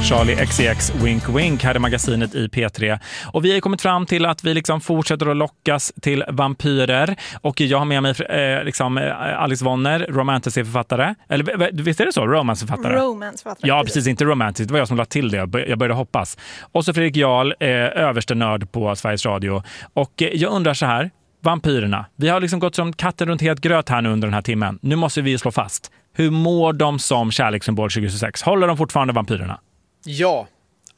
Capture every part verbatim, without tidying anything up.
Charlie X C X Wink Wink här i magasinet i P tre. Och vi har kommit fram till att vi liksom fortsätter att lockas till vampyrer. Och jag har med mig eh, liksom, Alice Wonner, romantiserförfattare. Eller visst är det så? Romansförfattare. Romansförfattare. Ja, precis. Inte romantiskt. Det var jag som lade till det. Jag började hoppas. Och så Fredrik Jarl, eh, överste nörd på Sveriges Radio. Och eh, jag undrar så här. Vampyrerna. Vi har liksom gått som katten runt helt gröt här nu under den här timmen. Nu måste vi slå fast. Hur mår de som kärlekssymbol tjugohundratjugosex? Håller de fortfarande vampyrerna? Ja,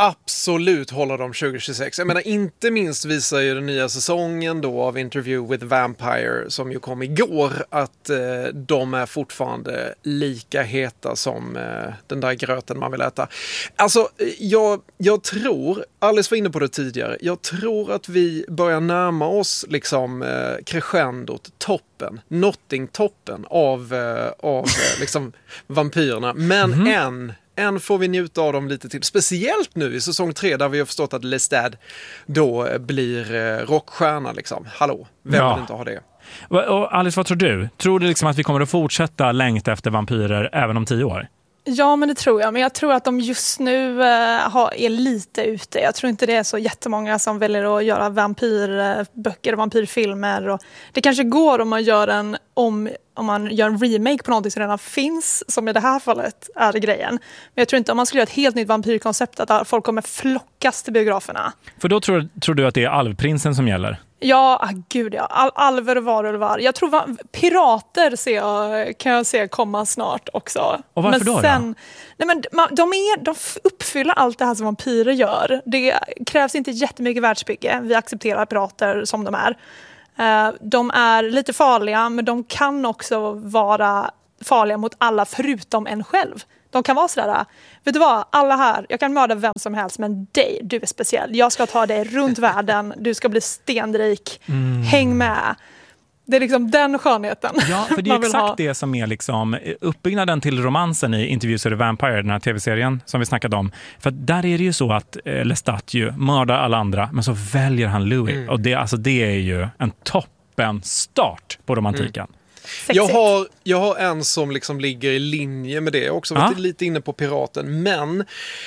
absolut håller de tjugohundratjugosex. Jag menar, inte minst visar ju den nya säsongen då av Interview with Vampire som ju kom igår att eh, de är fortfarande lika heta som eh, den där gröten man vill äta. Alltså, jag, jag tror, Alice var inne på det tidigare, jag tror att vi börjar närma oss liksom eh, crescendot, toppen, Notting-toppen av, eh, av eh, liksom vampyrerna. Men mm-hmm. än Än får vi njuta av dem lite till. Speciellt nu i säsong tre där vi har förstått att Lestat då blir eh, rockstjärna liksom. Hallå, vem ja. vill inte ha det? Och Alice, vad tror du? Tror du liksom att vi kommer att fortsätta längta efter vampyrer även om tio år? Ja, men det tror jag. Men jag tror att de just nu uh, har, är lite ute. Jag tror inte det är så jättemånga som väljer att göra vampyrböcker och vampyrfilmer. Och det kanske går om man gör en om, om man gör en remake på någonting som redan finns, som i det här fallet är det grejen. Men jag tror inte om man skulle göra ett helt nytt vampyrkoncept att folk kommer flockas till biograferna. För då tror, tror du att det är Alvprinsen som gäller? Ja, ah, gud ja. Al- alver och varulvar. Jag tror va- pirater ser jag, kan jag se komma snart också. Och varför men då? Sen, nej men, man, de, är, de uppfyller allt det här som vampyrer gör. Det krävs inte jättemycket världsbygge. Vi accepterar pirater som de är. Uh, de är lite farliga, men de kan också vara farliga mot alla förutom en själv. De kan vara sådär, vet du vad, alla här, jag kan mörda vem som helst, men dig, du är speciell. Jag ska ta dig runt världen, du ska bli stenrik, mm. häng med. Det är liksom den skönheten. Ja, för det är exakt ha. det som är liksom uppbyggnaden till romansen i Interviews with the Vampire, den här tv-serien som vi snackade om. För där är det ju så att eh, Lestat ju mördar alla andra, men så väljer han Louis. Mm. Och det, alltså, det är ju en toppen start på romantiken. Mm. Jag har, jag har en som liksom ligger i linje med det. Jag har också varit ah. lite inne på piraten. Men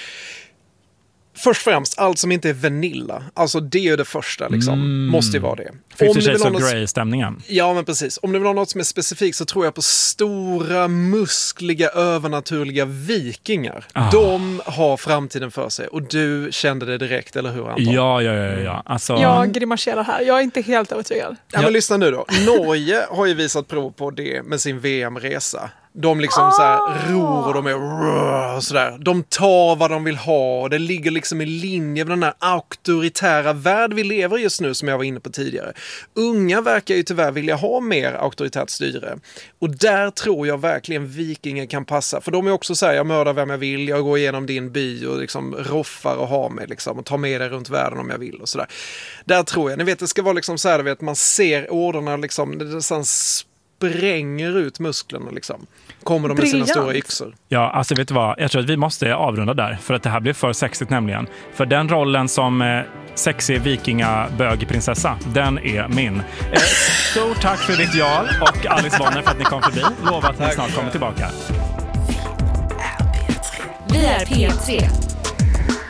först och främst, allt som inte är vanilla. Alltså det är det första liksom. Mm. Måste ju vara det. Fifty Shades of Grey-stämningen. Ja, men precis. Om du vill ha något som är specifikt så tror jag på stora, muskliga, övernaturliga vikingar. Ah. De har framtiden för sig. Och du kände det direkt, eller hur, Anton? Ja, ja, ja. ja. Alltså... Jag grimaserar här. Jag är inte helt övertygad. Ja, men ja. lyssna nu då. Norge har ju visat prov på det med sin V M-resa. De liksom oh. så här ror och de är och sådär. De tar vad de vill ha och det ligger liksom i linje med den här auktoritära värld vi lever i just nu som jag var inne på tidigare. Unga verkar ju tyvärr vilja ha mer auktoritärt styre. Och där tror jag verkligen vikingar kan passa. För de är också så här, jag mördar vem jag vill, jag går igenom din by och liksom roffar och har mig liksom och tar med dig runt världen om jag vill och sådär. Där tror jag, ni vet det ska vara liksom så här, vet, man ser orderna liksom, det är sån spränger ut musklerna liksom. Kommer de med sina stora yxor. Ja, alltså vet du vad? Jag tror att vi måste avrunda där. För att det här blir för sexigt nämligen. För den rollen som eh, sexig vikingabögprinsessa, den är min. Eh, stort tack för ditt Jarl och Alice Wonner för att ni kom förbi. Lova att ni snart kommer tillbaka. Vi är P tre.